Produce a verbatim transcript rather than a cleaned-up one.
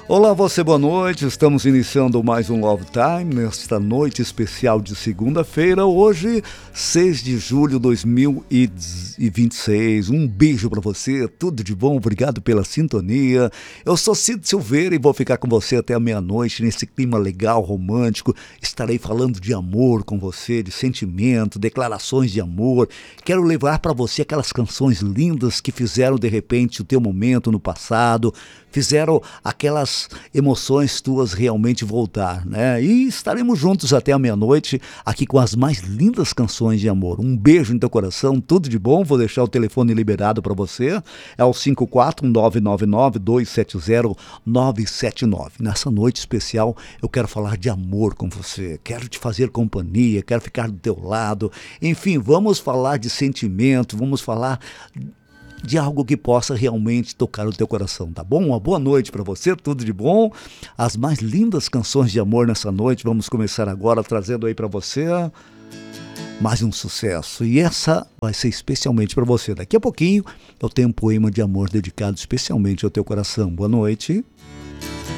Olá, você, boa noite. Estamos iniciando mais um Love Time nesta noite especial de segunda-feira, hoje, seis de julho de dois mil e vinte e seis. Um beijo para você, tudo de bom, obrigado pela sintonia. Eu sou Cid Silveira e vou ficar com você até a meia-noite nesse clima legal, romântico. Estarei falando de amor com você, de sentimento, declarações de amor. Quero levar para você aquelas canções lindas que fizeram de repente o teu momento no passado, fizeram aquelas emoções tuas realmente voltar, né? E estaremos juntos até a meia-noite aqui com as mais lindas canções de amor. Um beijo no teu coração, tudo de bom. Vou deixar o telefone liberado para você. É o cinco quatro nove nove nove dois sete zero nove sete nove. Nessa noite especial eu quero falar de amor com você. Quero te fazer companhia, quero ficar do teu lado. Enfim, vamos falar de sentimento, vamos falar de algo que possa realmente tocar o teu coração, tá bom? Uma boa noite para você, tudo de bom. As mais lindas canções de amor nessa noite, vamos começar agora trazendo aí para você mais um sucesso. E essa vai ser especialmente para você. Daqui a pouquinho eu tenho um poema de amor dedicado especialmente ao teu coração. Boa noite.